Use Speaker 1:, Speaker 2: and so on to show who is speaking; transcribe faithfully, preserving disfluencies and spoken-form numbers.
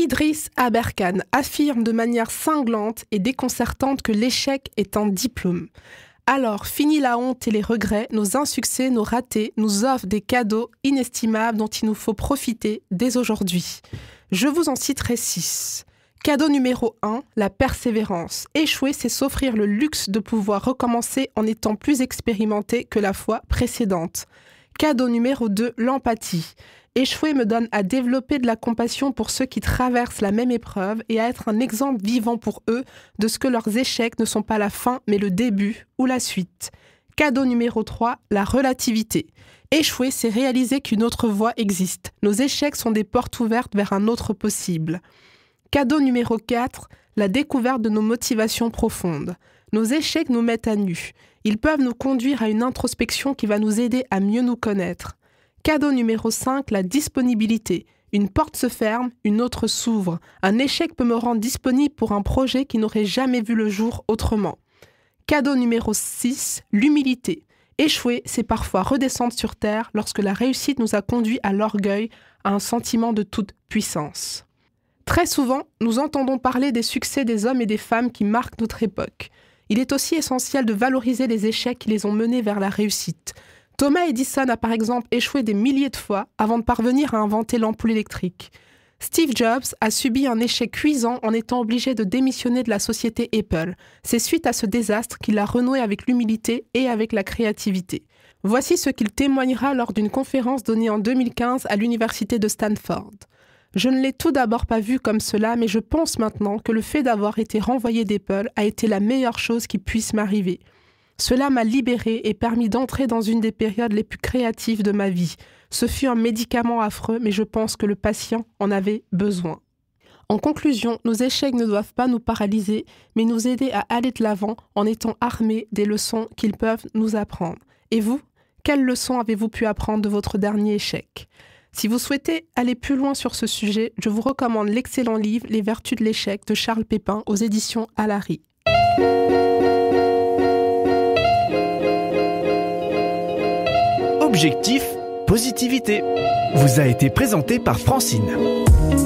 Speaker 1: Idriss Aberkane affirme de manière cinglante et déconcertante que l'échec est un diplôme. Alors, fini la honte et les regrets, nos insuccès, nos ratés nous offrent des cadeaux inestimables dont il nous faut profiter dès aujourd'hui. Je vous en citerai six. Cadeau numéro un, la persévérance. Échouer, c'est s'offrir le luxe de pouvoir recommencer en étant plus expérimenté que la fois précédente. Cadeau numéro deux, l'empathie. Échouer me donne à développer de la compassion pour ceux qui traversent la même épreuve et à être un exemple vivant pour eux de ce que leurs échecs ne sont pas la fin mais le début ou la suite. Cadeau numéro trois, la relativité. Échouer, c'est réaliser qu'une autre voie existe. Nos échecs sont des portes ouvertes vers un autre possible. Cadeau numéro quatre, la découverte de nos motivations profondes. Nos échecs nous mettent à nu. Ils peuvent nous conduire à une introspection qui va nous aider à mieux nous connaître. Cadeau numéro cinq, la disponibilité. Une porte se ferme, une autre s'ouvre. Un échec peut me rendre disponible pour un projet qui n'aurait jamais vu le jour autrement. Cadeau numéro six, l'humilité. Échouer, c'est parfois redescendre sur terre lorsque la réussite nous a conduit à l'orgueil, à un sentiment de toute puissance. Très souvent, nous entendons parler des succès des hommes et des femmes qui marquent notre époque. Il est aussi essentiel de valoriser les échecs qui les ont menés vers la réussite. Thomas Edison a par exemple échoué des milliers de fois avant de parvenir à inventer l'ampoule électrique. Steve Jobs a subi un échec cuisant en étant obligé de démissionner de la société Apple. C'est suite à ce désastre qu'il a renoué avec l'humilité et avec la créativité. Voici ce qu'il témoignera lors d'une conférence donnée en deux mille quinze à l'université de Stanford. Je ne l'ai tout d'abord pas vu comme cela, mais je pense maintenant que le fait d'avoir été renvoyé d'Apple a été la meilleure chose qui puisse m'arriver. Cela m'a libéré et permis d'entrer dans une des périodes les plus créatives de ma vie. Ce fut un médicament affreux, mais je pense que le patient en avait besoin. En conclusion, nos échecs ne doivent pas nous paralyser, mais nous aider à aller de l'avant en étant armés des leçons qu'ils peuvent nous apprendre. Et vous, quelles leçons avez-vous pu apprendre de votre dernier échec ? Si vous souhaitez aller plus loin sur ce sujet, je vous recommande l'excellent livre « Les vertus de l'échec » de Charles Pépin aux éditions Alary.
Speaker 2: Objectif Positivité vous a été présenté par Francine.